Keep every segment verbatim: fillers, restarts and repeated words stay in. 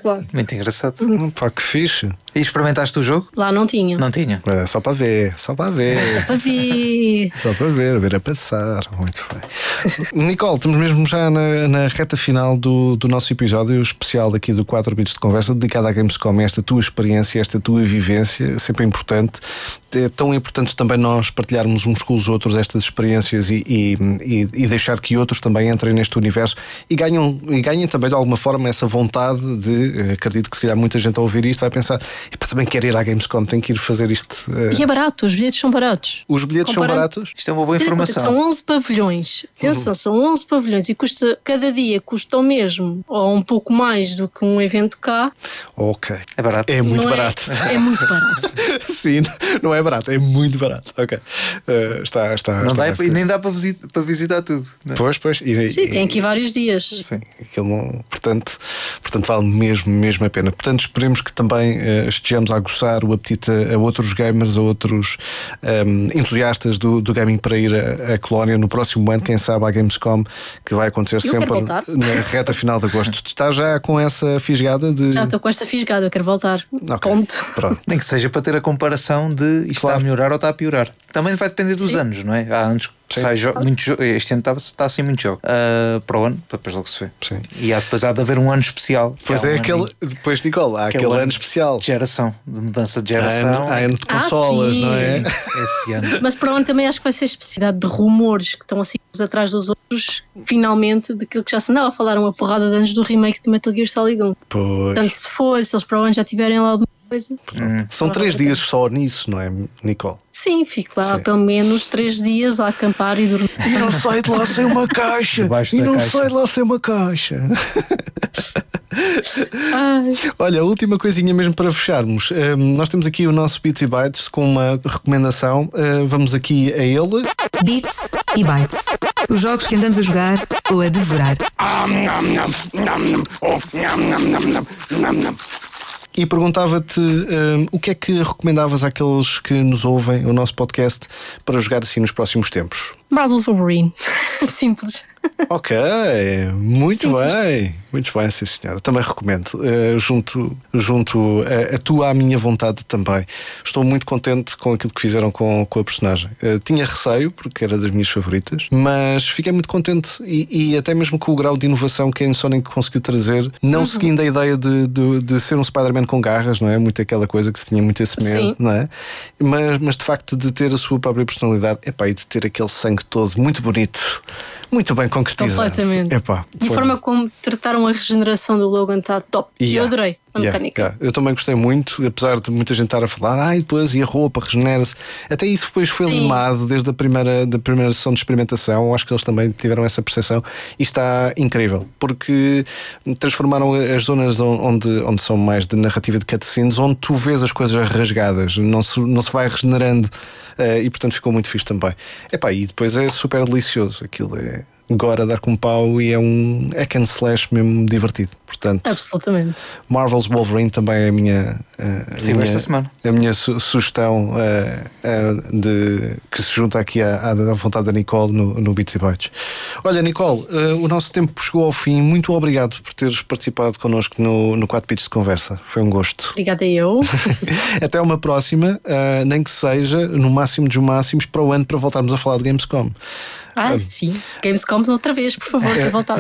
claro. Muito engraçado. Hum, pá, que fixe. E experimentaste o jogo? Lá não tinha. Não tinha? É só para ver, só para ver. Só para ver. Só para ver, ver a passar. Muito bem. Nicole, estamos mesmo já na, na reta final do, do nosso episódio especial daqui do quatro Bits de Conversa, dedicado à Gamescom. Esta tua experiência, esta tua vivência, sempre é importante. É tão importante também nós partilharmos uns com os outros estas experiências e, e, e, e deixar que outros também entrem neste universo e ganhem, e ganhem também de alguma forma essa vontade de, acredito que se calhar muita gente a ouvir isto vai pensar, também quero ir à Gamescom, tenho que ir fazer isto. Uh... E é barato, os bilhetes são baratos. Os bilhetes Comparando... são baratos? Isto é uma boa informação. São onze pavilhões. Atenção, uhum. São onze pavilhões e custa, cada dia custa o mesmo ou um pouco mais do que um evento cá. Ok. É barato. É muito não barato. É, é muito barato. Sim, não é barato, é muito barato. Ok. Uh, está, está, não está dá, e nem dá para visitar, para visitar tudo. Não? Pois, pois. E, sim, e, tem aqui vários dias. Sim, aquilo não, portanto, portanto, vale mesmo, mesmo a pena. Portanto, esperemos que também uh, estejamos a aguçar o apetite a, a outros gamers, a outros um, entusiastas do, do gaming para ir a, a Colónia no próximo ano, quem sabe à Gamescom, que vai acontecer eu sempre na reta final de agosto. Tu estás já com essa fisgada de. Já estou com esta fisgada, eu quero voltar. Okay. Ponto. Pronto. Nem que seja para ter a comparação de isto claro. Está a melhorar ou está a piorar. Também vai depender dos Sim. anos, não é? Há anos que sai jo- muito jo- este ano está, está assim muito jogo. Uh, para o ano, depois logo se vê. Sim. E há, depois há de haver um ano especial. Pois é, um aquele. Depois, Nicole, há aquele, aquele ano, ano especial. De geração, de mudança de geração. Há ano de consolas, ah, não é? Esse ano. Mas para o ano também acho que vai ser especialidade de rumores que estão assim uns atrás dos outros, finalmente, daquilo que já se andava a falar uma porrada de anos do remake de Metal Gear Solid um. Pois. Portanto, se for, se eles para o ano já tiverem lá alguma coisa. Hum. São três dias só nisso, não é, Nicole? Sim, fico lá Sim. pelo menos três dias a acampar e dormir. E não sai de lá sem uma caixa. E não caixa. sai de lá sem uma caixa. Ai. Olha, a última coisinha mesmo para fecharmos. Um, nós temos aqui o nosso Bits e Bytes com uma recomendação. Uh, vamos aqui a ele. Bits e Bytes. Os jogos que andamos a jogar ou a devorar. E perguntava-te um, o que é que recomendavas àqueles que nos ouvem o nosso podcast para jogar assim nos próximos tempos? Battles Wolverine. Simples. Ok, muito Simples. bem. Muito bem, sim senhora. Também recomendo. Uh, junto junto a, a tua à minha vontade também. Estou muito contente com aquilo que fizeram com, com a personagem. Uh, tinha receio, porque era das minhas favoritas, mas fiquei muito contente e, e até mesmo com o grau de inovação que a Insomniac conseguiu trazer, não uhum. seguindo a ideia de, de, de ser um Spider-Man com garras, não é? Muito aquela coisa que se tinha muito esse medo, Sim. não é? Mas, mas de facto de ter a sua própria personalidade, epá, e de ter aquele sangue todo muito bonito, muito bem concretizado. Completamente. Epá, e a forma como trataram a regeneração do Logan está top. Yeah. Eu adorei a yeah, mecânica. Yeah. Eu também gostei muito, apesar de muita gente estar a falar, ai, ah, depois e a roupa regenera-se. Até isso depois foi Sim. limado desde a primeira, da primeira sessão de experimentação. Acho que eles também tiveram essa percepção e está incrível, porque transformaram as zonas onde, onde são mais de narrativa de cutscenes, onde tu vês as coisas rasgadas, não se, não se vai regenerando. Uh, e portanto ficou muito fixe também. Epá, e depois é super delicioso. Aquilo é agora dar com pau e é um hack and slash mesmo divertido. Portanto, absolutamente. Marvel's Wolverine também é a minha, uh, Sim, a minha, esta semana. a minha su- sugestão uh, uh, de, que se junta aqui à, à vontade da Nicole no, no Bits e Bytes. Olha, Nicole, uh, o nosso tempo chegou ao fim. Muito obrigado por teres participado connosco no, no quatro Bits de Conversa. Foi um gosto. Obrigada eu. Até uma próxima, uh, nem que seja no máximo dos máximos para o ano, para voltarmos a falar de Gamescom. Ah, sim. Gamescom outra vez, por favor, para voltar.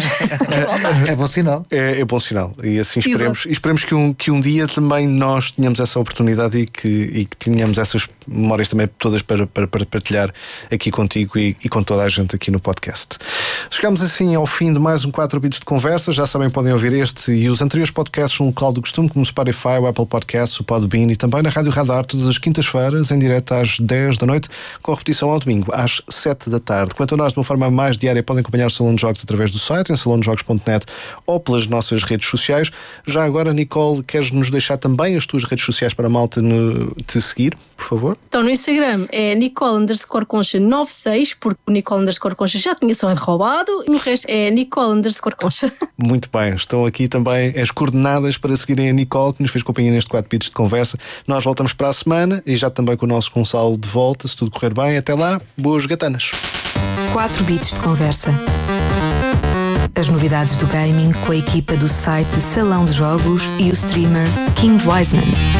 É bom sinal. É, é bom sinal. E assim esperemos, esperemos que, um, que um dia também nós tenhamos essa oportunidade e que, e que tenhamos essas memórias também todas para, para, para partilhar aqui contigo e, e com toda a gente aqui no podcast. Chegamos assim ao fim de mais um quatro Bits de Conversa. Já sabem, podem ouvir este e os anteriores podcasts no local do costume, como o Spotify, o Apple Podcasts, o Podbean e também na Rádio Radar, todas as quintas-feiras, em direto às dez da noite, com repetição ao domingo, às sete da tarde. Quanto a nós, de uma forma mais diária, podem acompanhar o Salão de Jogos através do site, em salão de jogos ponto net ou pelas nossas redes sociais. Já agora, Nicole, queres nos deixar também as tuas redes sociais para a malta no, te seguir, por favor? Então, no Instagram é Nicole underscore Concha noventa e seis, porque o Nicole underscore Concha já tinha só roubado, e no resto é Nicole underscore Concha. Muito bem, estão aqui também as coordenadas para seguirem a Nicole, que nos fez companhia neste quatro Bits de Conversa. Nós voltamos para a semana e já também com o nosso Gonçalo de volta, se tudo correr bem. Até lá, boas gatanas. quatro Bits de Conversa. as novidades do gaming com a equipa do site Salão de Jogos e o streamer King Wiseman.